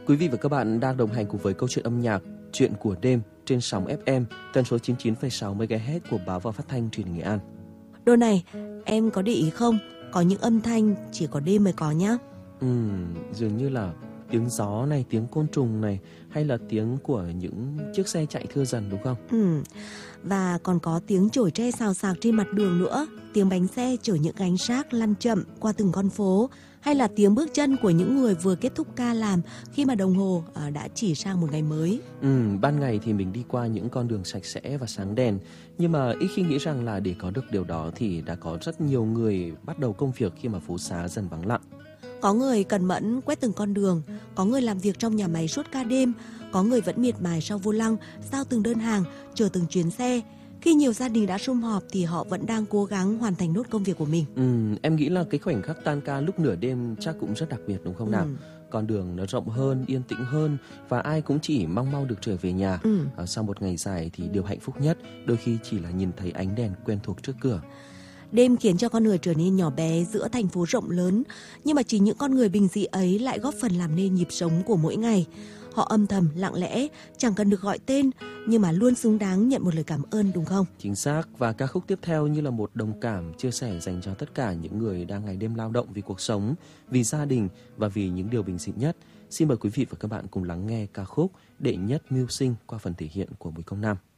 Quý vị và các bạn đang đồng hành cùng với câu chuyện âm nhạc Chuyện của đêm trên sóng FM tần số 99,6 MHz của báo và phát thanh Truyền hình Nghệ An. Đôi này, em có để ý không? Có những âm thanh chỉ có đêm mới có nhá. Dường như là tiếng gió này, tiếng côn trùng này, hay là tiếng của những chiếc xe chạy thưa dần, đúng không? Và còn có tiếng chổi tre xào xạc trên mặt đường nữa, tiếng bánh xe chở những gánh rác lăn chậm qua từng con phố, hay là tiếng bước chân của những người vừa kết thúc ca làm khi mà đồng hồ đã chỉ sang một ngày mới. Ban ngày thì mình đi qua những con đường sạch sẽ và sáng đèn, nhưng mà ít khi nghĩ rằng là để có được điều đó thì đã có rất nhiều người bắt đầu công việc khi mà phố xá dần vắng lặng. Có người cẩn mẫn quét từng con đường, có người làm việc trong nhà máy suốt ca đêm, có người vẫn miệt mài sau vô lăng, giao từng đơn hàng, chờ từng chuyến xe. Khi nhiều gia đình đã sum họp thì họ vẫn đang cố gắng hoàn thành nốt công việc của mình. Em nghĩ là cái khoảnh khắc tan ca lúc nửa đêm chắc cũng rất đặc biệt, đúng không nào? Con đường nó rộng hơn, yên tĩnh hơn và ai cũng chỉ mong mau được trở về nhà. Sau một ngày dài thì điều hạnh phúc nhất đôi khi chỉ là nhìn thấy ánh đèn quen thuộc trước cửa. Đêm khiến cho con người trở nên nhỏ bé giữa thành phố rộng lớn, nhưng mà chỉ những con người bình dị ấy lại góp phần làm nên nhịp sống của mỗi ngày. Họ âm thầm, lặng lẽ, chẳng cần được gọi tên, nhưng mà luôn xứng đáng nhận một lời cảm ơn, đúng không? Chính xác, và ca khúc tiếp theo như là một đồng cảm, chia sẻ dành cho tất cả những người đang ngày đêm lao động vì cuộc sống, vì gia đình và vì những điều bình dị nhất. Xin mời quý vị và các bạn cùng lắng nghe ca khúc Đệ Nhất Mưu Sinh qua phần thể hiện của Bùi Công Nam.